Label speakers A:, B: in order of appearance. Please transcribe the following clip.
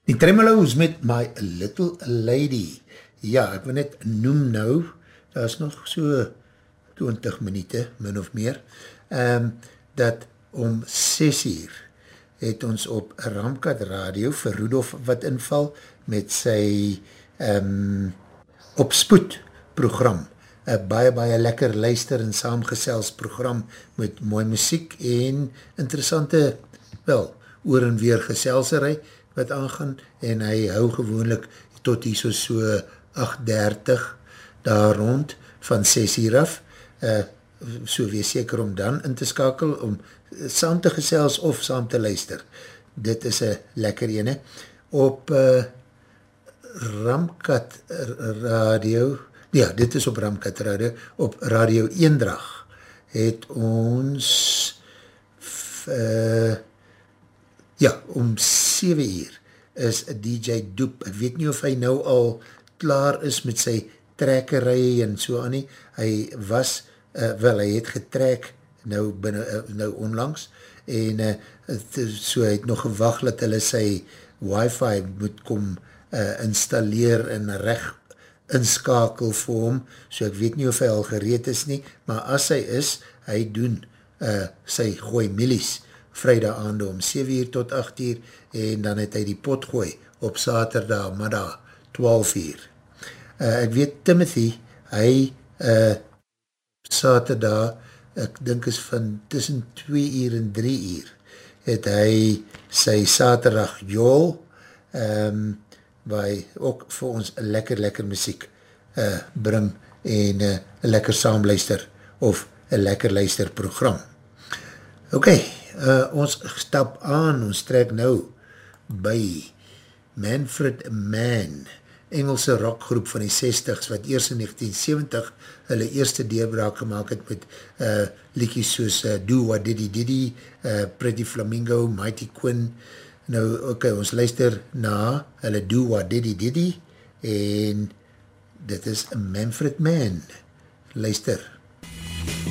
A: Die Tremolos met My Little Lady. Ja, ek wil net noem nou, daar is nog so 20 minute, min of meer, dat om 6 uur het ons op Ramkat Radio vir Rudolf wat inval met sy opspoed program. Baie lekker luister en saamgesels program met mooi muziek en interessante, wel, oor en weer geselsery wat aangaan en hy hou gewoonlik tot hier so 8:30 daar rond van 6 uur af, so wees seker om dan in te skakel om saam te gesels of saam te luister. Dit is een lekker ene. Op Ramkat Radio, ja, dit is op Ramkat Radio, op Radio Eendrag het ons ja, om 7 uur is DJ Doep. Ek weet nie of hy nou al klaar is met sy trekkerij en so aan nie. Hy was, wel, hy het getrek nou, nou onlangs en so hy het nog gewag dat hulle sy wifi moet kom installeer en recht inskakel vir hom, so ek weet nie of hy al gereed is nie, maar as hy is, hy doen sy gooi milies vrydag aande om 7 uur tot 8 uur en dan het hy die pot gooi op saterdag middag 12 uur. Ek weet Timothy, hy saterdag, ek dink is van tussen 2 uur en 3 uur, het hy sy saterdag jol, waar hy ook vir ons lekker muziek bring en lekker saamluister of een lekker luister program. Ok, ons stap aan, ons trek nou by Manfred Mann, Engelse rockgroep van die 60s, wat eers in 1970 hulle eerste deurbraak gemaakt het met liedjies soos Do What Diddy Diddy, Pretty Flamingo, Mighty Quinn. Nou, ok, ons luister na hulle Do What Diddy Diddy en dit is Manfred Mann. Luister.